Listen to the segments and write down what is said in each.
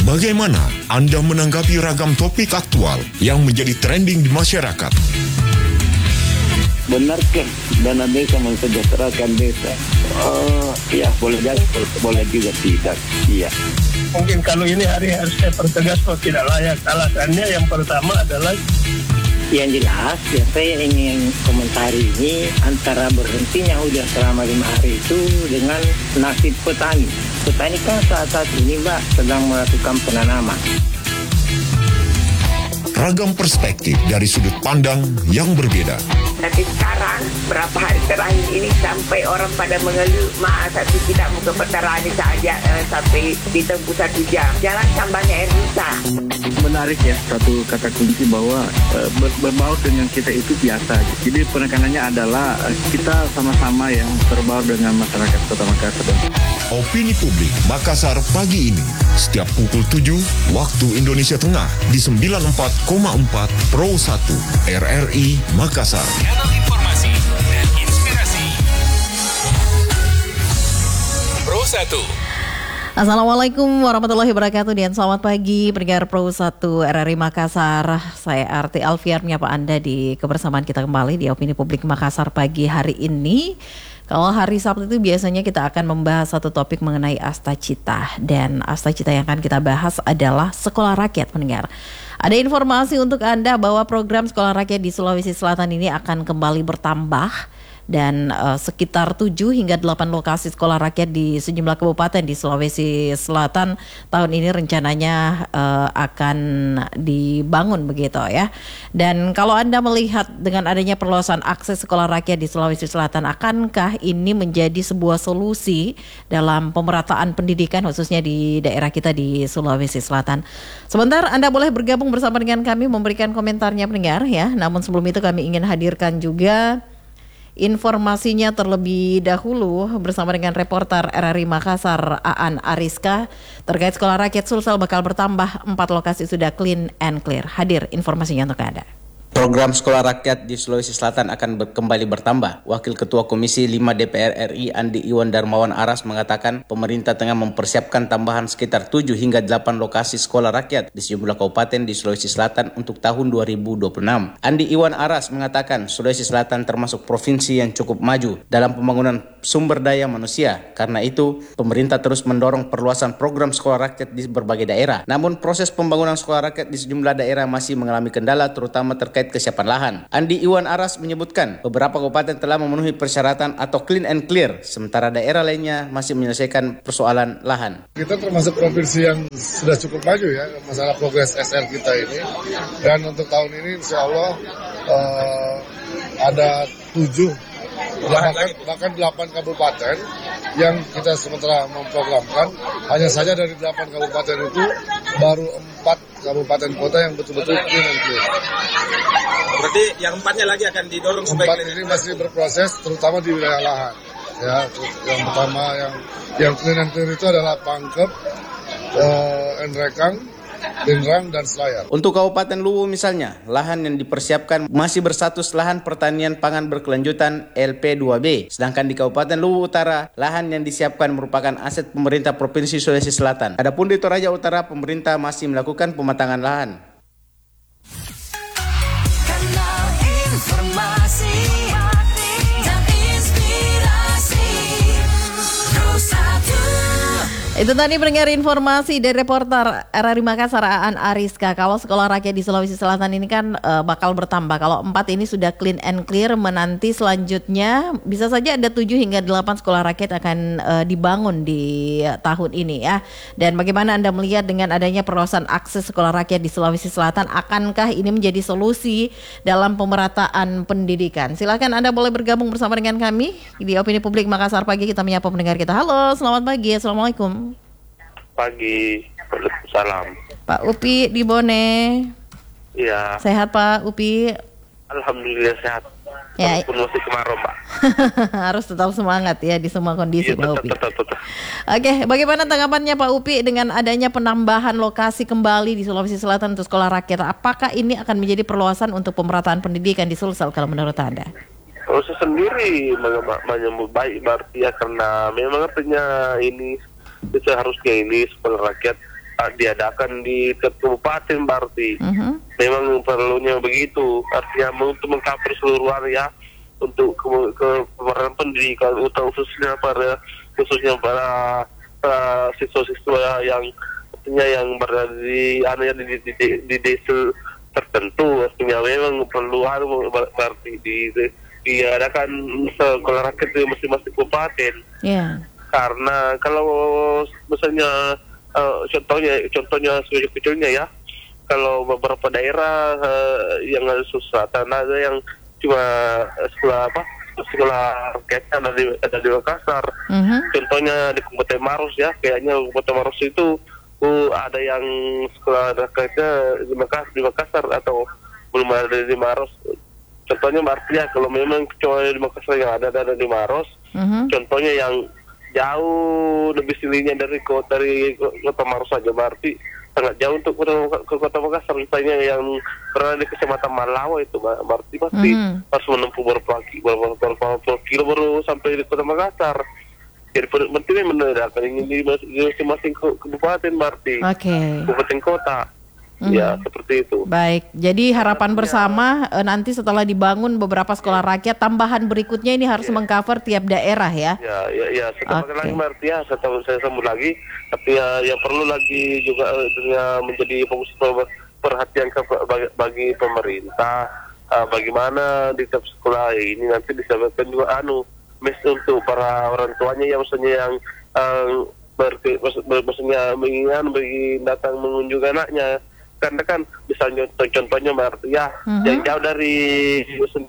Bagaimana Anda menanggapi ragam topik aktual yang menjadi trending di masyarakat? Benarkah dana desa mensejahterakan desa? Ya boleh jadi, boleh juga tidak. Iya. Mungkin kalau ini hari harus saya pertegas kalau tidak layak. Alasannya yang pertama adalah Yang jelas, ya saya ingin komentari ini antara berhentinya hujan selama 5 hari itu dengan nasib petani. Petani kan saat ini Mbak sedang melakukan penanaman. Ragam perspektif dari sudut pandang yang berbeda. Tapi sekarang, berapa hari terakhir ini sampai orang pada mengeluh, satu tidak muka petani saja sampai ditempuh 1 jam. Jalan tambahnya air rusak. Menarik ya, satu kata kunci bahwa berbaur dengan kita itu biasa. Jadi penekanannya adalah kita sama-sama yang berbaur dengan masyarakat Kota Makassar. Opini Publik Makassar pagi ini, setiap pukul 7 waktu Indonesia Tengah di 94,4 Pro 1 RRI Makassar. Kanal informasi dan inspirasi. Pro 1. Assalamualaikum warahmatullahi wabarakatuh dan selamat pagi pendengar Pro 1 RRI Makassar. Saya Arti Alfiar menyapa Anda di kebersamaan kita kembali di Opini Publik Makassar pagi hari ini. Kalau hari Sabtu itu biasanya kita akan membahas satu topik mengenai Astacita. Dan Astacita yang akan kita bahas adalah sekolah rakyat pendengar. Ada informasi untuk Anda bahwa program sekolah rakyat di Sulawesi Selatan ini akan kembali bertambah. Dan sekitar 7 hingga 8 lokasi sekolah rakyat di sejumlah kabupaten di Sulawesi Selatan tahun ini rencananya akan dibangun begitu ya. Dan kalau Anda melihat dengan adanya perluasan akses sekolah rakyat di Sulawesi Selatan, akankah ini menjadi sebuah solusi dalam pemerataan pendidikan khususnya di daerah kita di Sulawesi Selatan? Sebentar Anda boleh bergabung bersama dengan kami memberikan komentarnya pendengar ya. Namun sebelum itu kami ingin hadirkan juga informasinya terlebih dahulu bersama dengan reporter RRI Makassar Aan Ariska terkait sekolah rakyat Sulsel bakal bertambah 4 lokasi sudah clean and clear. Hadir informasinya untuk Anda. Program sekolah rakyat di Sulawesi Selatan akan kembali bertambah. Wakil Ketua Komisi 5 DPR RI Andi Iwan Darmawan Aras mengatakan pemerintah tengah mempersiapkan tambahan sekitar 7 hingga 8 lokasi sekolah rakyat di sejumlah kabupaten di Sulawesi Selatan untuk tahun 2026. Andi Iwan Aras mengatakan Sulawesi Selatan termasuk provinsi yang cukup maju dalam pembangunan sumber daya manusia. Karena itu, pemerintah terus mendorong perluasan program sekolah rakyat di berbagai daerah. Namun proses pembangunan sekolah rakyat di sejumlah daerah masih mengalami kendala terutama terkait kesiapan lahan. Andi Iwan Aras menyebutkan beberapa kabupaten telah memenuhi persyaratan atau clean and clear, sementara daerah lainnya masih menyelesaikan persoalan lahan. Kita termasuk provinsi yang sudah cukup maju ya masalah progres SL kita ini. Dan untuk tahun ini insya Allah ada 7 bahkan 8 kabupaten yang kita sementara memprogramkan. Hanya saja dari 8 kabupaten itu baru 4 kabupaten kota yang betul-betul clean and clear. Berarti yang 4-nya lagi akan didorong supaya 4 ini masih berproses terutama di wilayah lahan. Ya, yang pertama yang clean and clear itu adalah Pangkep, Enrekang, Denrang dan Selayar. Untuk Kabupaten Luwu misalnya, lahan yang dipersiapkan masih berstatus lahan pertanian pangan berkelanjutan LP2B. Sedangkan di Kabupaten Luwu Utara, lahan yang disiapkan merupakan aset pemerintah Provinsi Sulawesi Selatan. Adapun di Toraja Utara, pemerintah masih melakukan pematangan lahan. Kanal informasi dan inspirasi Pro 1. Itu tadi pendengar informasi dari reporter RRI Makassar Aan Ariska. Kalau sekolah rakyat di Sulawesi Selatan ini kan bakal bertambah. Kalau 4 ini sudah clean and clear, menanti selanjutnya bisa saja ada 7 hingga 8 sekolah rakyat akan dibangun di tahun ini ya. Dan bagaimana Anda melihat dengan adanya perluasan akses sekolah rakyat di Sulawesi Selatan, akankah ini menjadi solusi dalam pemerataan pendidikan? Silakan Anda boleh bergabung bersama dengan kami di Opini Publik Makassar pagi. Kita menyapa pendengar kita. Halo, selamat pagi. Assalamualaikum. Pagi, salam. Pak Upi di Bone. Iya. Sehat Pak Upi? Alhamdulillah sehat. Ya. Walaupun masih kemarau Pak. Harus tetap semangat ya di semua kondisi Iya, Pak Upi. Betul. Oke, bagaimana tanggapannya Pak Upi dengan adanya penambahan lokasi kembali di Sulawesi Selatan untuk sekolah rakyat? Apakah ini akan menjadi perluasan untuk pemerataan pendidikan di Sulsel kalau menurut Anda? Kalau saya sendiri menyambut baik berarti ya karena memang artinya ini seharusnya ini sekolah rakyat diadakan di kabupaten berarti. Memang perlunya begitu, artinya untuk mengcover seluruh area untuk ke pendidikan, khususnya para siswa-siswa yang artinya yang berada di desa tertentu. Artinya memang perlu berarti diadakan sekolah rakyat di masing-masing kabupaten. Karena kalau misalnya contohnya kecilnya ya, kalau beberapa daerah yang ada selatan ada yang cuma sekolah rakyatnya ada di Makassar. Contohnya di Kabupaten Maros ya, kayaknya Kabupaten Maros itu ada yang sekolah rakyatnya di Makassar atau belum ada di Maros. Contohnya berarti ya kalau memang kecuali di Makassar yang ada di Maros, contohnya yang jauh lebih silingnya dari kota Maros saja, berarti sangat jauh untuk ke kota Makassar. Misalnya yang berada di Kecamatan Malawa itu berarti pasti harus menempuh beberapa kilo baru sampai di kota Makassar. Jadi berarti menandakan ini di masing-masing kabupaten berarti kabupaten kota. Ya, seperti itu. Baik, jadi harapan bersama nanti setelah dibangun beberapa sekolah rakyat, tambahan berikutnya ini harus mengcover tiap daerah ya. Ya, setelah lagi berarti ya, saya sambut lagi, tapi ya perlu lagi juga menjadi fokus perhatian bagi pemerintah, bagaimana di tiap sekolah ini nanti disebutkan juga mes untuk para orang tuanya yang maksudnya yang maksudnya mengingat bagi datang mengunjungi anaknya. Karena kan misalnya contohnya berarti ya yang jauh dari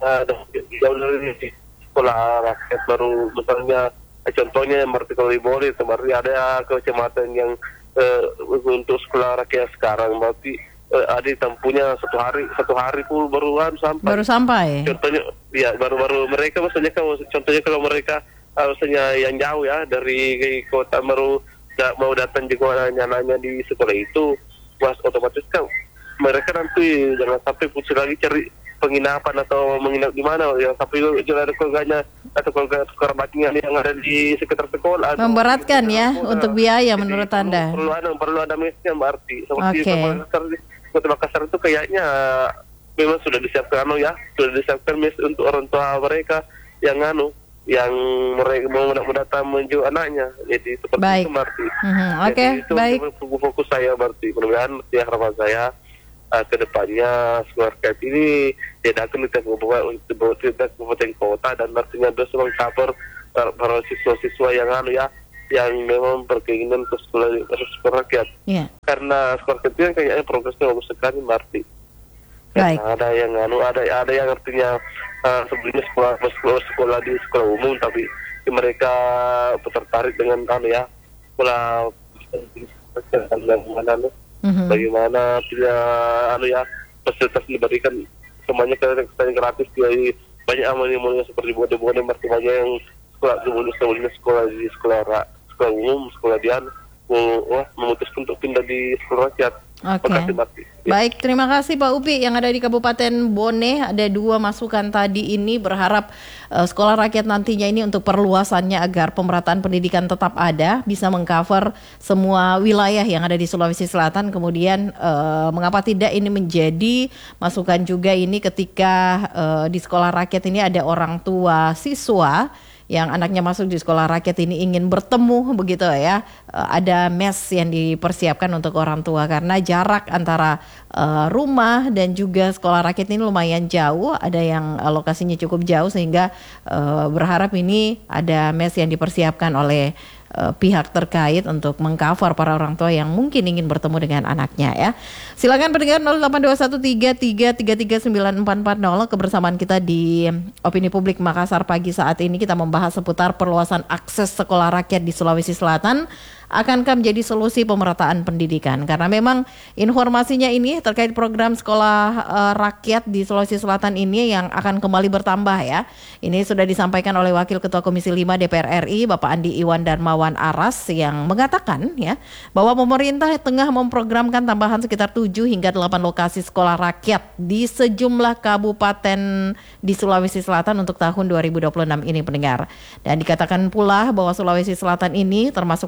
sekolah rakyat baru, misalnya contohnya yang berarti kalau di Boli itu berarti ada kecamatan yang untuk sekolah rakyat sekarang berarti ada tempuhnya satu hari pun baru sampai. Contohnya ya baru mereka maksudnya kalau mereka maksudnya yang jauh ya dari kota baru mau datang juga nanya di sekolah itu, otomatis kan mereka nanti jangan sampai pusing lagi cari penginapan atau menginap di mana, yang sampai juga ada keluarganya atau keluarga kerabatnya yang ada di sekitar sekolah. Memberatkan ya untuk biaya menurut Anda. Perlu ada mesnya berarti. Seperti Kota Makassar itu kayaknya memang sudah disiapkan sudah disiapkan mes untuk orang tua mereka yang mereka mau datang menunjuk anaknya. Jadi seperti itu berarti. Itu fokus saya berarti. Mudah-mudahan harapan saya ke depannya sekolah rakyat ini tidak akan di kabupaten kota, dan artinya bisa mengcover para siswa-siswa yang yang memang berkeinginan ke sekolah rakyat. Karena sekolah rakyat itu kayaknya progresnya bagus sekali berarti. Ada yang artinya sebelumnya sekolah di sekolah umum, tapi mereka tertarik dengan sekolah bagaimana tidak fasilitas diberikan semuanya gratis. Jadi banyak amal-amalnya seperti bodoh-bodoh banyak yang sebelumnya sekolah di sekolah umum, sekolah dian memutuskan untuk pindah di sekolah rakyat. Baik, terima kasih Pak Upi yang ada di Kabupaten Bone. Ada 2 masukan tadi ini, berharap sekolah rakyat nantinya ini untuk perluasannya agar pemerataan pendidikan tetap ada, bisa mengcover semua wilayah yang ada di Sulawesi Selatan. Kemudian mengapa tidak ini menjadi masukan juga ini ketika di sekolah rakyat ini ada orang tua siswa yang anaknya masuk di sekolah rakyat ini ingin bertemu begitu ya, ada mes yang dipersiapkan untuk orang tua karena jarak antara rumah dan juga sekolah rakyat ini lumayan jauh, ada yang lokasinya cukup jauh sehingga berharap ini ada mes yang dipersiapkan oleh pihak terkait untuk mengcover para orang tua yang mungkin ingin bertemu dengan anaknya ya. Silakan pendengar 082133339440 kebersamaan kita di Opini Publik Makassar pagi saat ini. Kita membahas seputar perluasan akses sekolah rakyat di Sulawesi Selatan. Akankah menjadi solusi pemerataan pendidikan? Karena memang informasinya ini terkait program sekolah rakyat di Sulawesi Selatan ini yang akan kembali bertambah ya. Ini sudah disampaikan oleh Wakil Ketua Komisi 5 DPR RI Bapak Andi Iwan Darmawan Aras yang mengatakan ya bahwa pemerintah tengah memprogramkan tambahan sekitar 7 hingga 8 lokasi sekolah rakyat di sejumlah kabupaten di Sulawesi Selatan untuk tahun 2026 ini pendengar. Dan dikatakan pula bahwa Sulawesi Selatan ini termasuk provinsi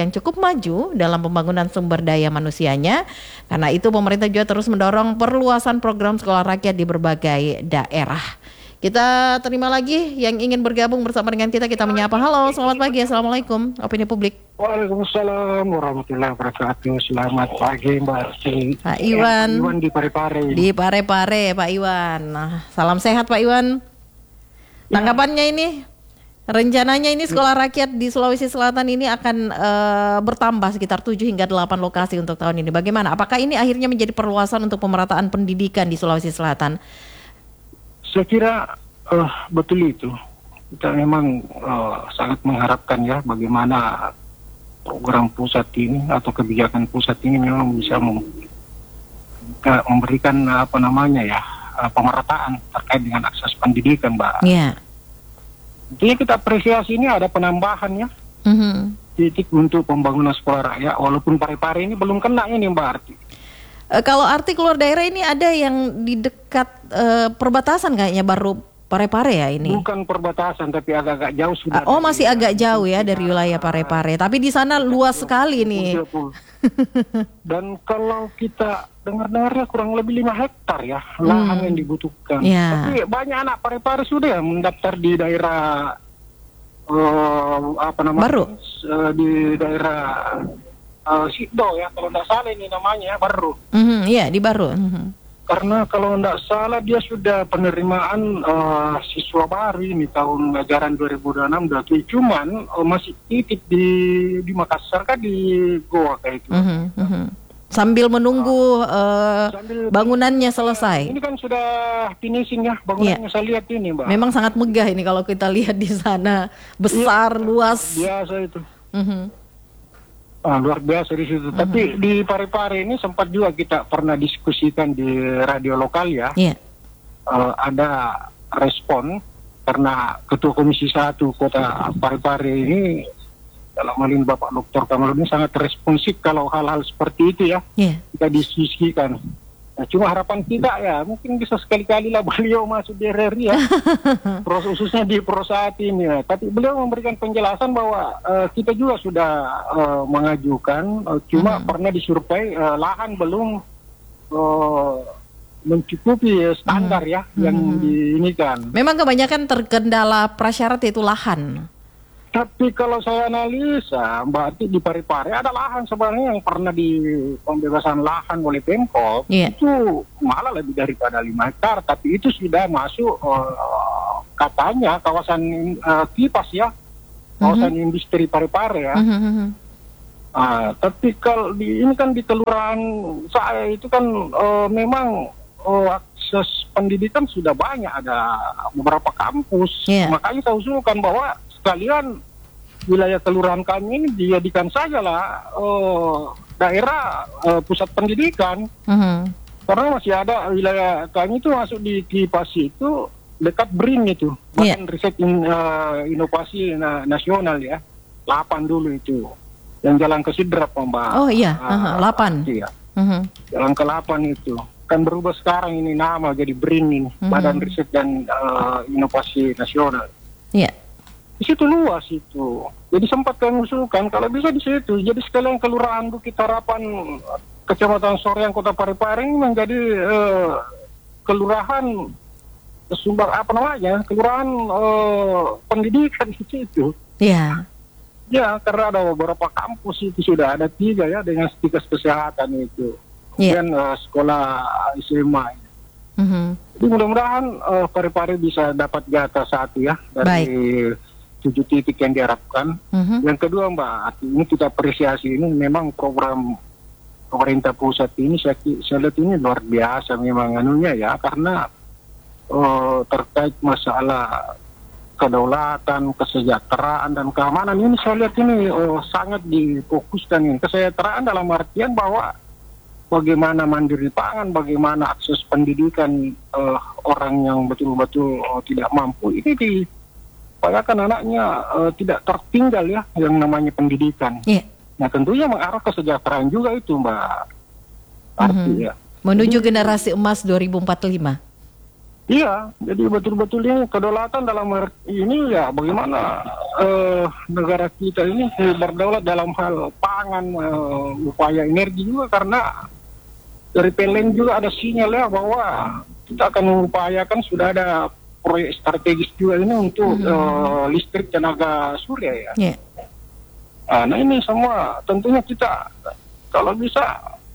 yang cukup maju dalam pembangunan sumber daya manusianya. Karena itu pemerintah juga terus mendorong perluasan program sekolah rakyat di berbagai daerah. Kita terima lagi yang ingin bergabung bersama dengan kita menyapa. Halo, selamat pagi, Assalamualaikum, Opini Publik. Waalaikumsalam warahmatullahi wabarakatuh. Selamat pagi Mbak Arti. Pak Iwan. Iwan di Parepare. Di Parepare, Pak Iwan. Nah, salam sehat Pak Iwan. Tanggapannya ini, rencananya ini sekolah rakyat di Sulawesi Selatan ini akan bertambah sekitar 7 hingga 8 lokasi untuk tahun ini. Bagaimana? Apakah ini akhirnya menjadi perluasan untuk pemerataan pendidikan di Sulawesi Selatan? Saya kira betul itu. Kita memang sangat mengharapkan ya bagaimana program pusat ini atau kebijakan pusat ini memang bisa memberikan pemerataan terkait dengan akses pendidikan, Mbak. Iya. Intinya kita apresiasi ini ada penambahan ya. Titik untuk pembangunan sekolah rakyat, walaupun Parepare ini belum kena ini Mbak Arti. Kalau Arti keluar daerah ini ada yang di dekat perbatasan kayaknya baru Parepare ya ini? Bukan perbatasan tapi agak-agak jauh sudah. Oh masih agak jauh ya dari wilayah Parepare. Tapi di sana luas sekali nih. Dan kalau kita dengar-dengarnya kurang lebih 5 hektar ya lahan yang dibutuhkan. Tapi banyak anak Parepare sudah mendaftar di daerah baru di daerah Sido ya, kalau tidak salah ini namanya Baru. Iya di Baru. Karena kalau tidak salah dia sudah penerimaan siswa baru ini tahun ajaran 2026-2027, cuman masih titip di Makassar kan di Goa kayak itu. Sambil menunggu bangunannya selesai. Ini kan sudah finishing ya bangunannya, saya lihat ini Mbak. Memang sangat megah ini kalau kita lihat di sana, besar, luas. Biasa itu. Luar biasa di situ. Tapi di Parepare ini sempat juga kita pernah diskusikan di radio lokal ya. Ada respon karena Ketua Komisi 1 Kota Parepare ini dalam hal ini Bapak Dr. Kamaludin sangat responsif kalau hal-hal seperti itu ya. Kita diskusikan. Nah, cuma harapan kita ya mungkin bisa sekali-kali lah beliau masuk di RRI ya, khususnya di Pro saat ini ya. Tapi beliau memberikan penjelasan bahwa kita juga sudah mengajukan, cuma pernah disurvei lahan belum mencukupi standar ya yang diinikan. Memang kebanyakan terkendala prasyarat itu lahan. Tapi kalau saya analisa, berarti di Parepare ada lahan sebenarnya yang pernah di pembebasan lahan oleh Pemkop, itu malah lebih daripada 5 hektar, tapi itu sudah masuk katanya kawasan kipas ya, kawasan industri Parepare ya. Tapi kalau ini kan di kelurahan saya itu kan memang akses pendidikan sudah banyak, ada beberapa kampus, makanya saya usulkan bahwa sekalian wilayah kelurahan kami ini dijadikan sajalah daerah pusat pendidikan, karena masih ada wilayah kami itu masuk di Kipas itu dekat BRIN itu, Badan Riset Inovasi Nasional ya, 8 dulu itu, yang jalan ke Sidrap Mbak. Oh iya, 8. Iya. Jalan ke 8 itu kan berubah sekarang ini nama jadi BRIN ini, Badan Riset dan Inovasi Nasional. Iya. Di situ luas itu. Jadi sempat kami usulkan kalau bisa di situ. Jadi sekalian kelurahan Bukit Harapan, Kecamatan Soreang, Kota Parepare ini menjadi kelurahan kelurahan pendidikan di situ. Iya. Ya, karena ada beberapa kampus itu sudah ada 3 ya dengan stikes kesehatan itu. Kemudian sekolah SMA. Jadi mudah-mudahan Parepare bisa dapat jatah 1 ya dari 7 titik yang diharapkan. Yang kedua Mbak, ini kita apresiasi, ini memang program pemerintah pusat ini saya lihat ini luar biasa memang anunya ya, karena terkait masalah kedaulatan, kesejahteraan dan keamanan ini saya lihat ini sangat difokuskan ini. Kesejahteraan dalam artian bahwa bagaimana mandiri pangan, bagaimana akses pendidikan orang yang betul-betul tidak mampu ini diupayakan anaknya tidak tertinggal ya yang namanya pendidikan. Nah tentunya mengarah kesejahteraan juga itu Mbak Arti ya. Menuju generasi emas 2045. Iya, jadi betul-betulnya kedaulatan dalam ini ya bagaimana negara kita ini berdaulat dalam hal pangan, upaya energi juga, karena dari PLN juga ada sinyal ya bahwa kita akan mengupayakan, sudah ada proyek strategis juga ini untuk listrik tenaga surya ya. Yeah. Nah ini semua tentunya kita kalau bisa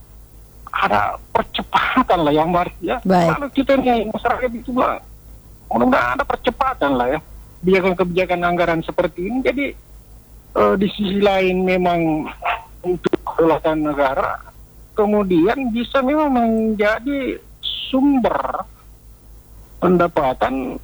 ada percepatan lah yang berarti ya. Kalau kita nih masyarakat itu mudah-mudahan ada percepatan lah ya kebijakan anggaran seperti ini. Jadi di sisi lain memang untuk kedaulatan negara, kemudian bisa memang menjadi sumber pendapatan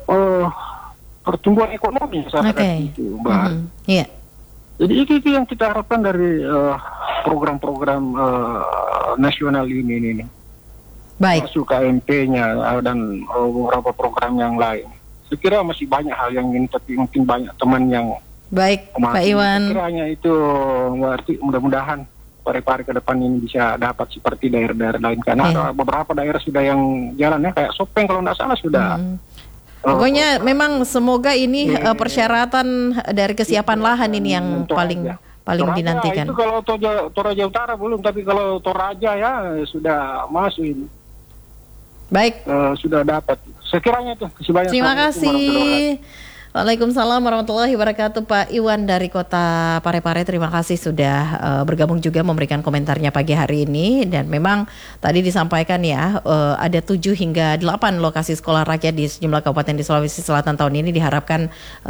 pertumbuhan ekonomi masyarakat itu. Iya. Jadi itu yang kita harapkan dari program-program nasional ini. Baik. Masuk KMP-nya dan beberapa program yang lain. Saya kira masih banyak hal yang ini, tapi mungkin banyak teman yang baik, Pak Iwan. Kiranya itu berarti mudah-mudahan Parepare ke depan ini bisa dapat seperti daerah-daerah lain, karena ada beberapa daerah sudah yang jalan ya, kayak Sopeng kalau tidak salah sudah. Pokoknya memang semoga ini persyaratan dari kesiapan lahan ini yang paling Toraja, dinantikan. Itu kalau Toraja Utara belum, tapi kalau Toraja ya sudah masuk ini. Baik. Sudah dapat. Sekiranya itu. Terima kasih. Waalaikumsalam warahmatullahi wabarakatuh, Pak Iwan dari Kota Parepare. Terima kasih sudah bergabung juga memberikan komentarnya pagi hari ini. Dan memang tadi disampaikan ya, ada 7 hingga 8 lokasi sekolah rakyat di sejumlah kabupaten di Sulawesi Selatan tahun ini diharapkan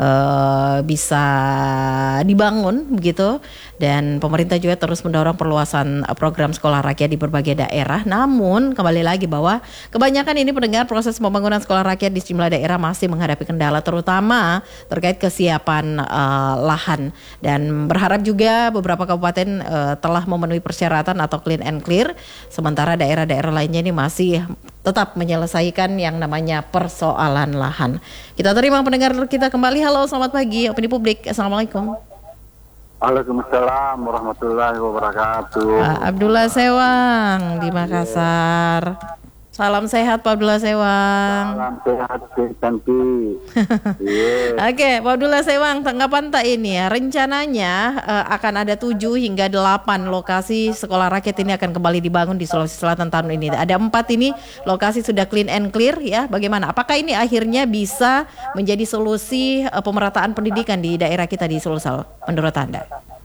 bisa dibangun begitu. Dan pemerintah juga terus mendorong perluasan program sekolah rakyat di berbagai daerah. Namun kembali lagi bahwa kebanyakan ini pendengar proses pembangunan sekolah rakyat di sejumlah daerah masih menghadapi kendala, terutama terkait kesiapan lahan, dan berharap juga beberapa kabupaten telah memenuhi persyaratan atau clean and clear, sementara daerah-daerah lainnya ini masih tetap menyelesaikan yang namanya persoalan lahan. Kita terima pendengar kita kembali. Halo, selamat pagi Opini Publik. Assalamualaikum. Waalaikumsalam warahmatullahi wabarakatuh. Pak Abdullah Sewang di Makassar. Salam sehat Pak Abdullah Sewang. Salam sehat cantik. Oke, Pak Abdullah Sewang, tanggapan tak ini ya, rencananya akan ada 7 hingga 8 lokasi sekolah rakyat ini akan kembali dibangun di Sulawesi Selatan tahun ini. Ada 4 ini lokasi sudah clean and clear ya. Bagaimana? Apakah ini akhirnya bisa menjadi solusi pemerataan pendidikan di daerah kita di Sulsel menurut Anda?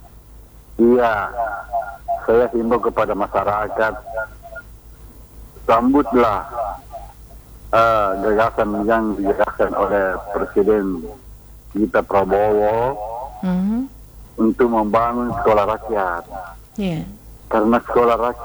Iya, saya himbau kepada masyarakat, sambutlah gagasan yang digagaskan oleh Presiden kita Prabowo untuk membangun sekolah rakyat. Karena sekolah rakyat